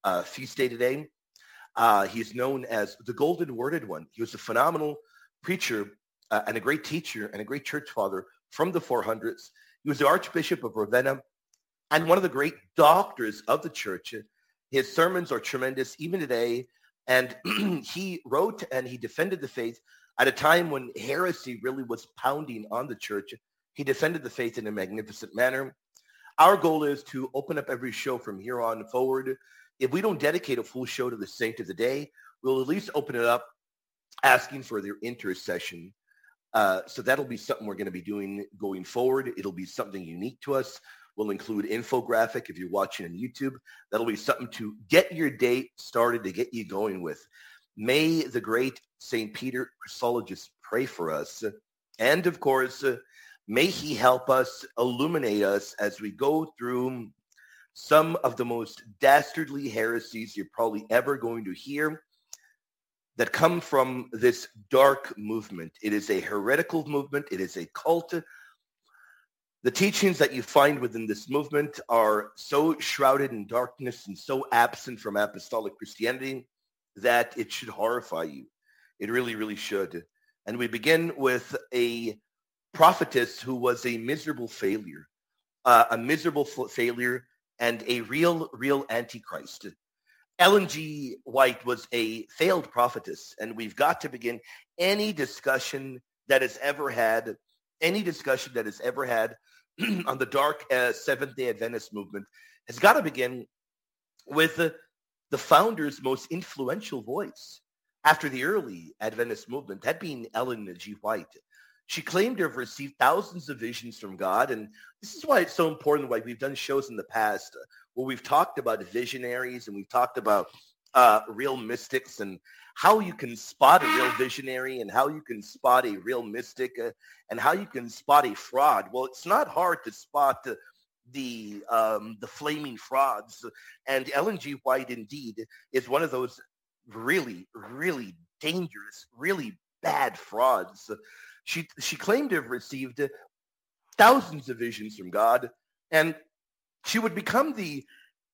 feast day today. He's known as the Golden Worded One. He was a phenomenal preacher and a great teacher and a great church father from the 400s. He was the Archbishop of Ravenna and one of the great doctors of the church. His sermons are tremendous even today. And he wrote and he defended the faith at a time when heresy really was pounding on the church. He defended the faith in a magnificent manner. Our goal is to open up every show from here on forward. If we don't dedicate a full show to the saint of the day, we'll at least open it up asking for their intercession. So that'll be something we're going to be doing going forward. It'll be something unique to us. We'll include infographic if you're watching on YouTube. That'll be something to get your day started, to get you going with. May the great St. Peter Chrysologus pray for us. And of course, may he help us, illuminate us as we go through some of the most dastardly heresies you're probably ever going to hear that come from this dark movement. It is a heretical movement. It is a cult. The teachings that you find within this movement are so shrouded in darkness and so absent from apostolic Christianity that it should horrify you. It really, really should. And we begin with a prophetess who was a miserable failure, failure and a real antichrist. Ellen G. White was a failed prophetess, and we've got to begin any discussion that has ever had on the dark Seventh-day Adventist movement has got to begin with the founder's most influential voice after the early Adventist movement, that being Ellen G. White. She claimed to have received thousands of visions from God, and this is why it's so important. Why we've done shows in the past where we've talked about visionaries and we've talked about real mystics and how you can spot a real visionary and how you can spot a real mystic and how you can spot a fraud. Well, it's not hard to spot the flaming frauds. And Ellen G. White, indeed, is one of those really, really dangerous, really bad frauds. She claimed to have received thousands of visions from God, and she would become the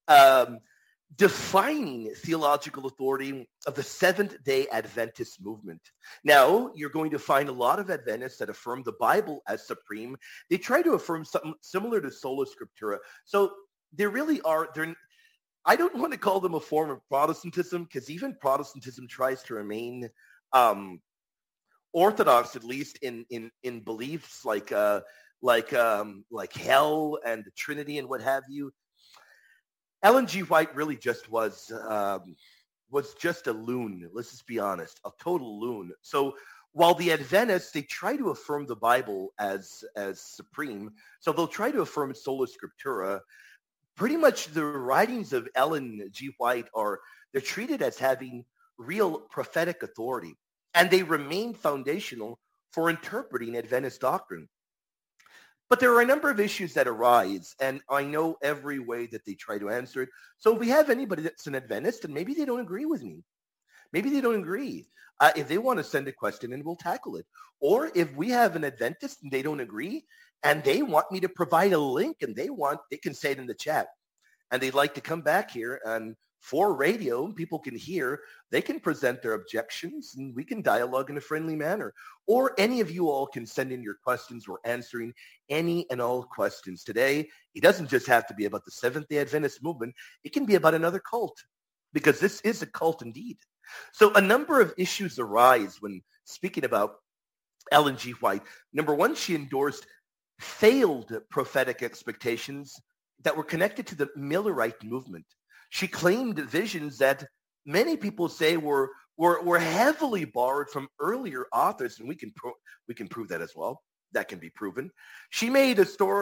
defining theological authority of the Seventh-day Adventist movement. Now, you're going to find a lot of Adventists that affirm the Bible as supreme. They try to affirm something similar to Sola Scriptura. So there really are, I don't want to call them a form of Protestantism, because even Protestantism tries to remain orthodox, at least in beliefs like hell and the Trinity and what have you. Ellen G. White really just was just a loon. Let's just be honest, a total loon. So while the Adventists, they try to affirm the Bible as supreme, so they'll try to affirm Sola Scriptura. Pretty much the writings of Ellen G. White they're treated as having real prophetic authority, and they remain foundational for interpreting Adventist doctrine. But there are a number of issues that arise, and I know every way that they try to answer it. So if we have anybody that's an Adventist, and maybe they don't agree with me, maybe they don't agree, if they want to send a question, and we'll tackle it. Or if we have an Adventist and they don't agree, and they want me to provide a link, and they can say it in the chat, and they'd like to come back here and for radio, people can hear, they can present their objections, and we can dialogue in a friendly manner. Or any of you all can send in your questions. We're answering any and all questions today. It doesn't just have to be about the Seventh-day Adventist movement. It can be about another cult, because this is a cult indeed. So a number of issues arise when speaking about Ellen G. White. Number one, she endorsed failed prophetic expectations that were connected to the Millerite movement. She claimed visions that many people say were heavily borrowed from earlier authors, and we can prove that as well. That can be proven. She made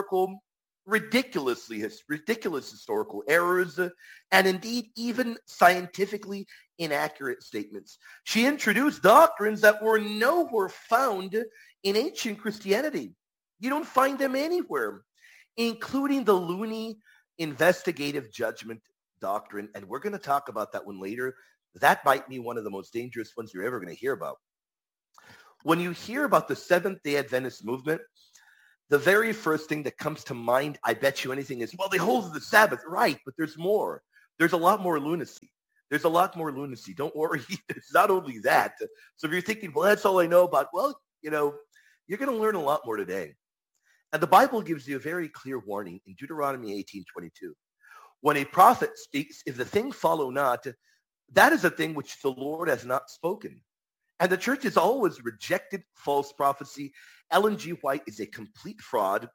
ridiculous historical errors, and indeed even scientifically inaccurate statements. She introduced doctrines that were nowhere found in ancient Christianity. You don't find them anywhere, including the loony investigative judgment doctrine, and we're going to talk about that one later. That might be one of the most dangerous ones you're ever going to hear about. When you hear about the Seventh-day Adventist movement, the very first thing that comes to mind, I bet you anything, is, well, they hold the Sabbath, right, but there's more. There's a lot more lunacy. There's a lot more lunacy. Don't worry. It's not only that. So if you're thinking, well, that's all I know about, well, you're going to learn a lot more today. And the Bible gives you a very clear warning in Deuteronomy 18:22. When a prophet speaks, if the thing follow not, that is a thing which the Lord has not spoken. And the church has always rejected false prophecy. Ellen G. White is a complete fraud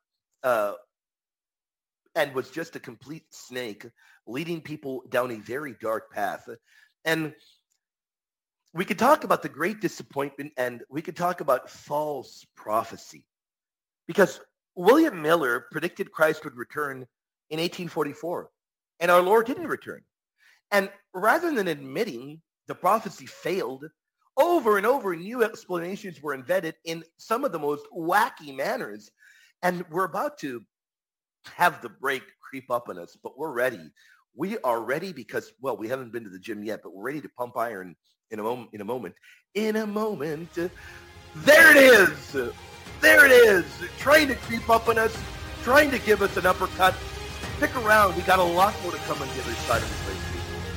and was just a complete snake, leading people down a very dark path. And we could talk about the great disappointment, and we could talk about false prophecy. Because William Miller predicted Christ would return in 1844, and our Lord didn't return. And rather than admitting the prophecy failed, over and over, new explanations were invented in some of the most wacky manners. And we're about to have the break creep up on us, but we're ready. We are ready because, well, we haven't been to the gym yet, but we're ready to pump iron in a moment. There it is. There it is. Trying to creep up on us, trying to give us an uppercut. Stick around. We got a lot more to come on the other side of this race.